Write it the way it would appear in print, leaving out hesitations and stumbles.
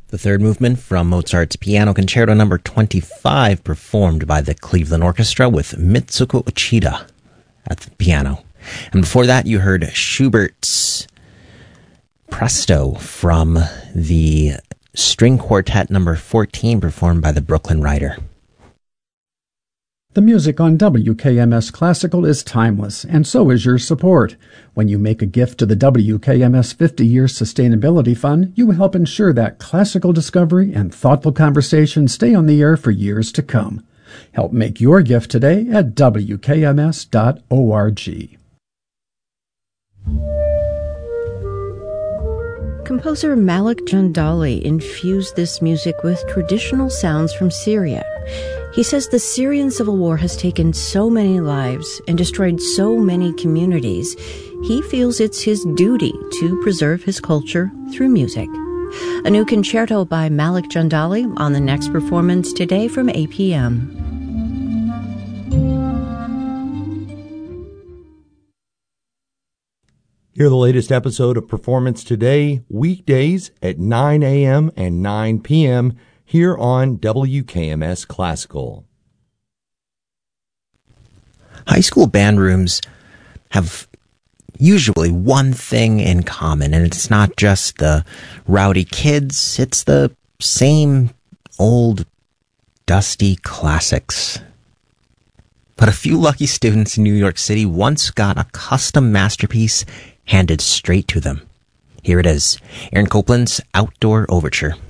The third movement from Mozart's Piano Concerto No. 25, performed by the Cleveland Orchestra with Mitsuko Uchida at the piano. And before that, you heard Schubert's Presto from the String Quartet No. 14, performed by the Brooklyn Rider. The music on WKMS Classical is timeless, and so is your support. When you make a gift to the WKMS 50-Year Sustainability Fund, you help ensure that classical discovery and thoughtful conversation stay on the air for years to come. Help make your gift today at WKMS.org. Composer Malik Jandali infused this music with traditional sounds from Syria. He says the Syrian civil war has taken so many lives and destroyed so many communities. He feels it's his duty to preserve his culture through music. A new concerto by Malik Jandali on the next performance today from 8 p.m. Hear the latest episode of Performance Today, weekdays at 9 a.m. and 9 p.m. here on WKMS Classical. High school band rooms have usually one thing in common, and it's not just the rowdy kids, it's the same old, dusty classics. But a few lucky students in New York City once got a custom masterpiece handed straight to them. Here it is, Aaron Copland's Outdoor Overture.